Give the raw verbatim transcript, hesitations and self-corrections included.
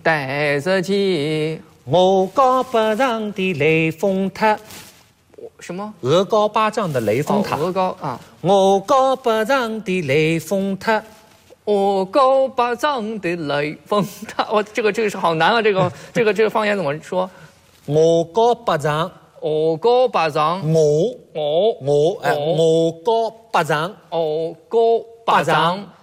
带着起。 我高八丈的雷峰塔， 什么？ 鹅高八丈的雷峰塔。 哦、鹅高啊。 我高八丈的雷峰塔。 我高八丈的雷峰塔，我这个这个是好难啊！这个这个这个方言怎么说？ 我高八丈， 我高八丈， 我我我哎，我高八丈， 我高八丈，